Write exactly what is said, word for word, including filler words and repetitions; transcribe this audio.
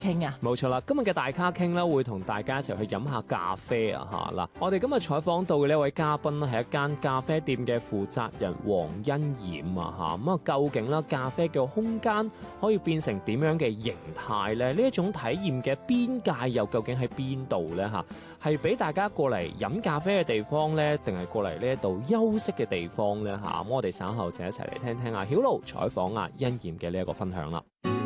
傾啊？ 冇錯啦，今日嘅大咖傾咧，會同大家一齊去飲下咖啡啊嚇嗱！我哋今日採訪到嘅呢位嘉賓咧，係一間咖啡店嘅負責人黃欣妍啊嚇。咁啊，究竟咧咖啡嘅空間可以變成點樣嘅形態咧？呢一種體驗嘅邊界又究竟喺邊度咧嚇？係俾大家過嚟飲咖啡嘅地方咧，定係過嚟呢一度休息嘅地方咧嚇？咁我哋稍後就一齊嚟聽聽阿曉露採訪阿欣妍嘅呢一個分享啦。